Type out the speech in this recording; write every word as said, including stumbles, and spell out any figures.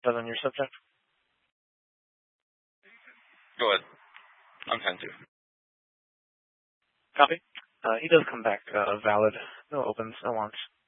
Done on your subject? Go ahead. I'm ten two. Copy. Uh, he does come back uh, valid. No opens, no wants.